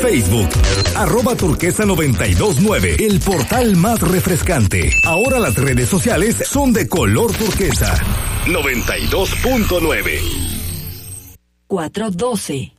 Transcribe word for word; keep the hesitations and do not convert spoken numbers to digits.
Facebook, arroba turquesa noventa y dos nueve, el portal más refrescante. Ahora las redes sociales son de color turquesa. noventa y dos punto nueve. cuatrocientos doce.